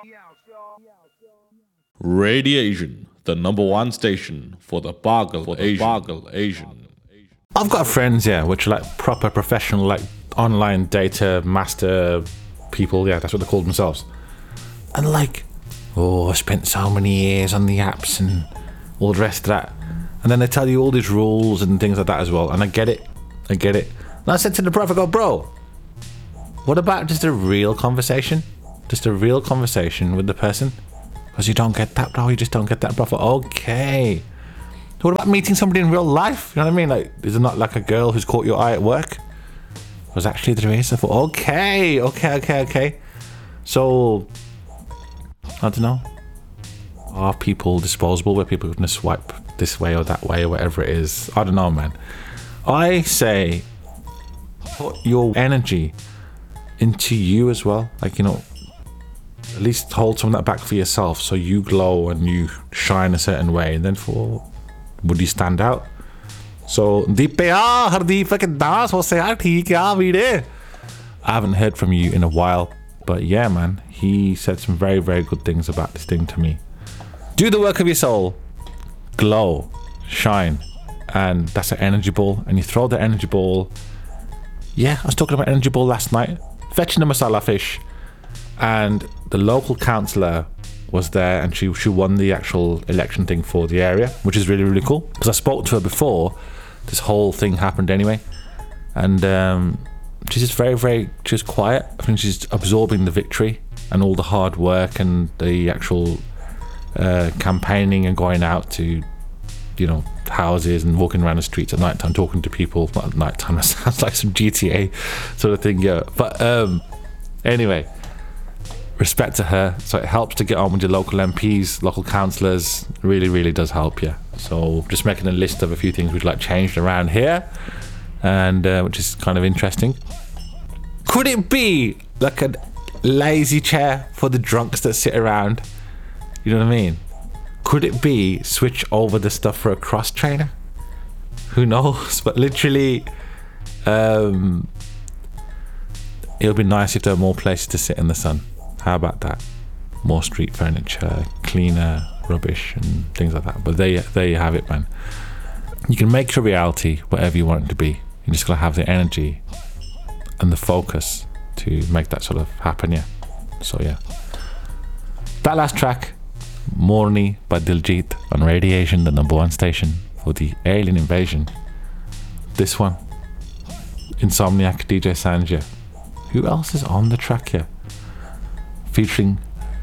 Radiation, the #1 station for the Bargle Asian. I've got friends, which are like proper professional, like online data master people. Yeah, that's what they call themselves. And like, I spent so many years on the apps and all the rest of that. And then they tell you all these rules and things like that as well. And I get it. And I said to the bro, I go, bro, what about just a real conversation? Just a real conversation with the person? Because you don't get that, bro. You just don't get that, bro. Okay. What about meeting somebody in real life? You know what I mean? Like, is there not like a girl who's caught your eye at work? Was actually there is. I thought, okay. So, I don't know. Are people disposable where people are going to swipe this way or that way or whatever it is? I don't know, man. I say, put your energy into you as well. Like, at least hold some of that back for yourself so you glow and you shine a certain way. And then would you stand out? So, I haven't heard from you in a while. But yeah, man, he said some very, very good things about this thing to me. Do the work of your soul. Glow. Shine. And that's an energy ball. And you throw the energy ball. Yeah, I was talking about energy ball last night. Fetching the masala fish. And the local councillor was there, and she won the actual election thing for the area, which is really, really cool. Because I spoke to her before this whole thing happened anyway. And she's just very, very, she's quiet. I think she's absorbing the victory and all the hard work and the actual campaigning and going out to, houses and walking around the streets at night time, talking to people. Not at night time, that sounds like some GTA sort of thing, yeah. But anyway, respect to her. So it helps to get on with your local MPs, local councillors. Really, really does help you. So just making a list of a few things we'd like changed around here, and which is kind of interesting. Could it be like a lazy chair for the drunks that sit around? You know what I mean? Could it be switch over the stuff for a cross trainer? Who knows? But literally, it'll be nice if there are more places to sit in the sun. How about that? More street furniture, cleaner rubbish and things like that. But there you have it, man. You can make your reality whatever you want it to be. You just gotta have the energy and the focus to make that sort of happen, yeah. So yeah. That last track, Morni by Diljit on Radiation, the #1 station for the alien invasion. This one, Insomniac DJ Sanja. Who else is on the track here? Featuring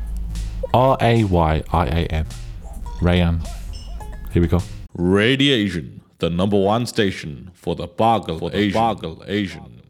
Rayyan. Rayyan. Here we go. Radiation, the #1 station for the Bargle Asian.